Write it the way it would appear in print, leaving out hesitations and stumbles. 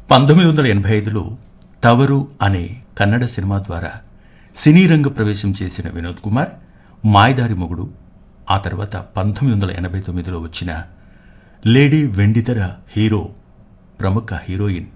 1985లో తవరు అనే కన్నడ సినిమా ద్వారా సినీ రంగ ప్రవేశం చేసిన వినోద్ కుమార్ మాయదారి మొగుడు, ఆ తర్వాత 1989లో వచ్చిన లేడీ వెండితెర హీరో ప్రముఖ హీరోయిన్